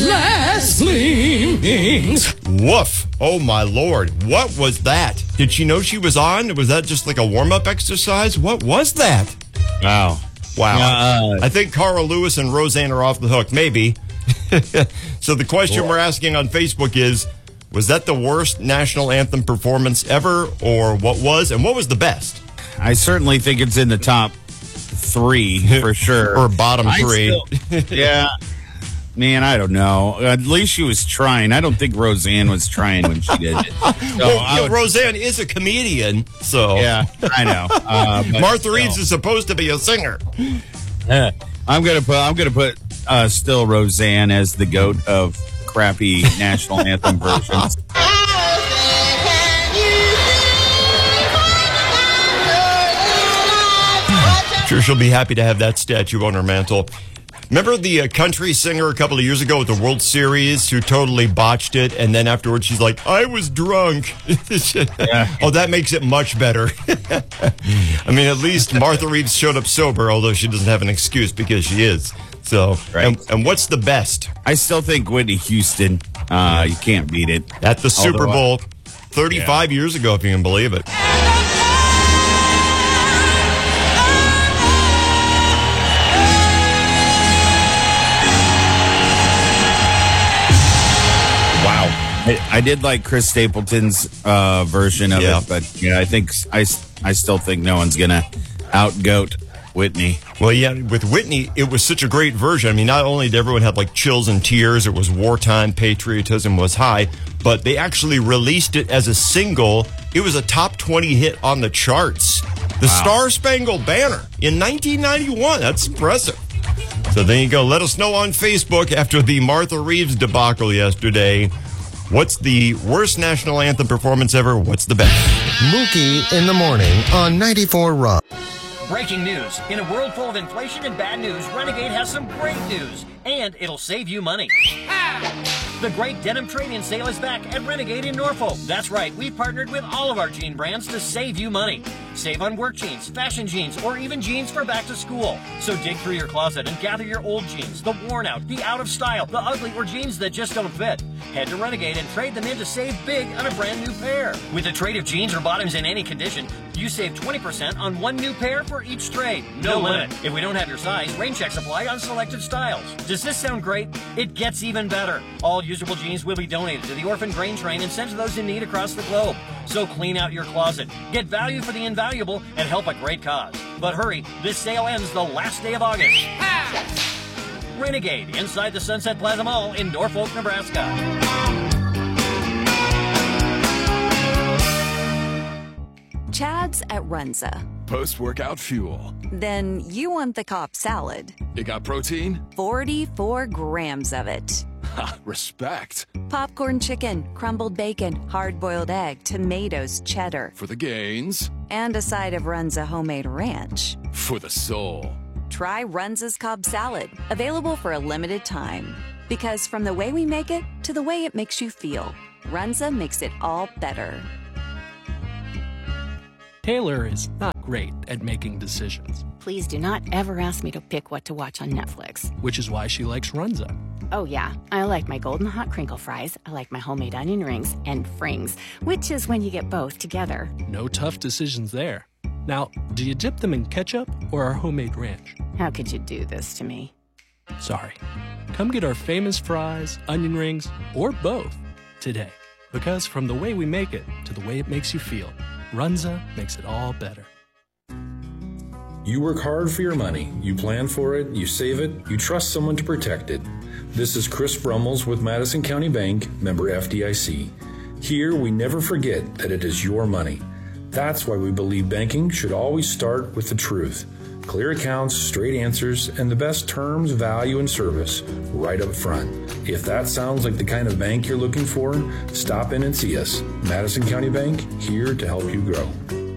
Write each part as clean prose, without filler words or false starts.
Leslie Means. Woof. Oh, my Lord. What was that? Did she know she was on? Was that just like a warm-up exercise? What was that? Wow. I think Carl Lewis and Roseanne are off the hook. Maybe. So the question we're asking on Facebook is, was that the worst national anthem performance ever, or what was, and what was the best? I certainly think it's in the top 3 for sure. Or bottom 3. Yeah. Man, I don't know. At least she was trying. I don't think Roseanne was trying when she did it. So Roseanne is a comedian, so. Yeah, I know. Martha Reeves is supposed to be a singer. I'm gonna put still Roseanne as the GOAT of crappy national anthem versions. Sure, she'll be happy to have that statue on her mantle. Remember the country singer a couple of years ago at the World Series who totally botched it, and then afterwards she's like, I was drunk. Oh, that makes it much better. I mean, at least Martha Reeves showed up sober, although she doesn't have an excuse because she is. So, right. And what's the best? I still think Whitney Houston. You can't beat it. At the Super Bowl 35 years ago, if you can believe it. I did like Chris Stapleton's version of it, but yeah, I still think no one's gonna out-goat Whitney. Well, yeah, with Whitney, it was such a great version. I mean, not only did everyone have like chills and tears, it was wartime, patriotism was high, but they actually released it as a single. It was a top 20 hit on the charts. The Star-Spangled Banner in 1991. That's impressive. So there you go. Let us know on Facebook after the Martha Reeves debacle yesterday. What's the worst national anthem performance ever? What's the best? Mookie in the morning on 94 Rock. Breaking news. In a world full of inflation and bad news, Renegade has some great news. And it'll save you money. The great denim trade-in sale is back at Renegade in Norfolk. That's right, we've partnered with all of our jean brands to save you money. Save on work jeans, fashion jeans, or even jeans for back to school. So dig through your closet and gather your old jeans, the worn out, the out of style, the ugly, or jeans that just don't fit. Head to Renegade and trade them in to save big on a brand new pair. With a trade of jeans or bottoms in any condition, you save 20% on one new pair for each trade. No limit. If we don't have your size, rain checks apply on selected styles. Does this sound great? It gets even better. All usable jeans will be donated to the Orphan Grain Train and sent to those in need across the globe. So clean out your closet, get value for the invaluable, and help a great cause. But hurry, this sale ends the last day of August. Renegade, inside the Sunset Plaza Mall in Norfolk, Nebraska. Chad's at Runza. Post-workout fuel. Then you want the Cobb salad. It got protein? 44 grams of it. Ha, respect. Popcorn chicken, crumbled bacon, hard-boiled egg, tomatoes, cheddar. For the gains. And a side of Runza homemade ranch. For the soul. Try Runza's Cobb salad, available for a limited time. Because from the way we make it to the way it makes you feel, Runza makes it all better. Taylor is not great at making decisions, Please do not ever ask me to pick what to watch on Netflix. which is why she likes Runza. Oh yeah, I like my golden hot crinkle fries, I like my homemade onion rings, and frings, which is when you get both together. No tough decisions there. Now, do you dip them in ketchup or our homemade ranch? How could you do this to me? Sorry. Come get our famous fries, onion rings, or both today. Because from the way we make it to the way it makes you feel, Runza makes it all better. You work hard for your money. You plan for it, you save it, you trust someone to protect it. This is Chris Brummels with Madison County Bank, member FDIC. Here, we never forget that it is your money. That's why we believe banking should always start with the truth. Clear accounts, straight answers, and the best terms, value, and service right up front. If that sounds like the kind of bank you're looking for, stop in and see us. Madison County Bank, here to help you grow.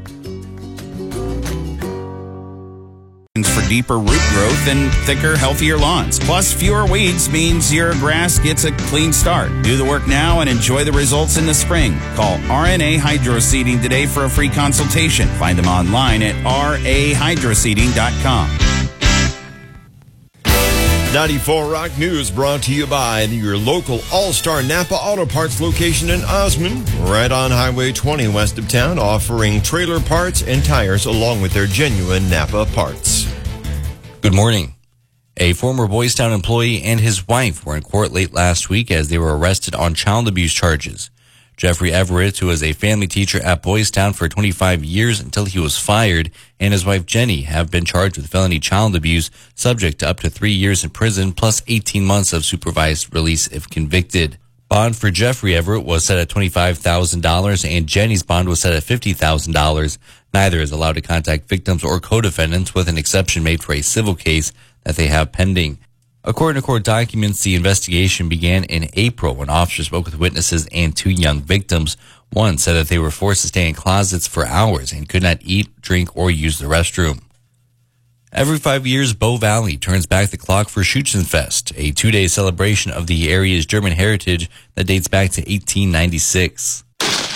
For deeper root growth and thicker, healthier lawns. Plus, fewer weeds means your grass gets a clean start. Do the work now and enjoy the results in the spring. Call RNA Hydro Seeding today for a free consultation. Find them online at rahydroseeding.com. 94 Rock News brought to you by your local All-Star Napa Auto Parts location in Osmond, right on Highway 20 west of town, offering trailer parts and tires along with their genuine Napa parts. Good morning. A former Boys Town employee and his wife were in court late last week as they were arrested on child abuse charges. Jeffrey Everett, who was a family teacher at Boys Town for 25 years until he was fired, and his wife Jenny have been charged with felony child abuse, subject to up to 3 years in prison plus 18 months of supervised release if convicted. Bond for Jeffrey Everett was set at $25,000 and Jenny's bond was set at $50,000. Neither is allowed to contact victims or co-defendants, with an exception made for a civil case that they have pending. According to court documents, the investigation began in April when officers spoke with witnesses and 2 young victims. One said that they were forced to stay in closets for hours and could not eat, drink, or use the restroom. Every 5 years, Bow Valley turns back the clock for Schützenfest, a 2-day celebration of the area's German heritage that dates back to 1896.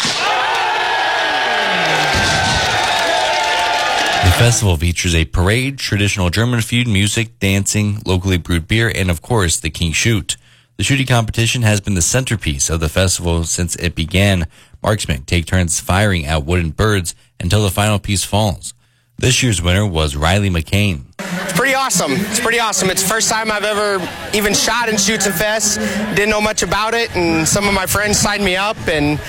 The festival features a parade, traditional German food, music, dancing, locally brewed beer, and of course, the King Shoot. The shooting competition has been the centerpiece of the festival since it began. Marksmen take turns firing at wooden birds until the final piece falls. This year's winner was Riley McCain. It's pretty awesome. It's the first time I've ever even shot in Schützenfest. Didn't know much about it, and some of my friends signed me up and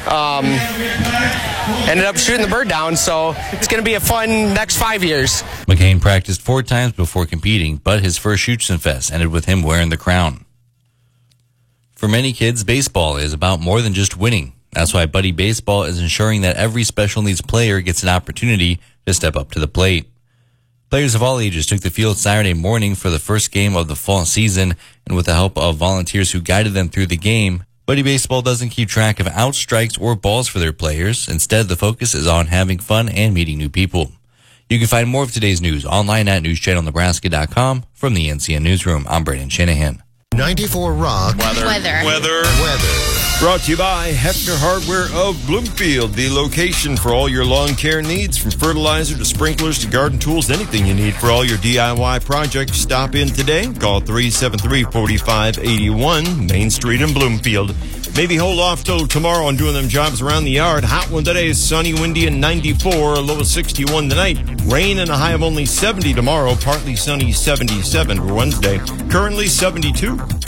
ended up shooting the bird down. So it's going to be a fun next 5 years. McCain practiced 4 times before competing, but his first Schützenfest ended with him wearing the crown. For many kids, baseball is about more than just winning. That's why Buddy Baseball is ensuring that every special needs player gets an opportunity to step up to the plate. Players of all ages took the field Saturday morning for the first game of the fall season, and with the help of volunteers who guided them through the game, Buddy Baseball doesn't keep track of out strikes or balls for their players. Instead, the focus is on having fun and meeting new people. You can find more of today's news online at newschannelnebraska.com. From the NCN Newsroom, I'm Brandon Shanahan. 94 Rock. Weather. Brought to you by Hefner Hardware of Bloomfield, the location for all your lawn care needs, from fertilizer to sprinklers to garden tools, anything you need for all your DIY projects. Stop in today. Call 373-4581, Main Street in Bloomfield. Maybe hold off till tomorrow on doing them jobs around the yard. Hot one today, sunny, windy, and 94. A low of 61 tonight. Rain and a high of only 70 tomorrow. Partly sunny, 77 for Wednesday. Currently 72.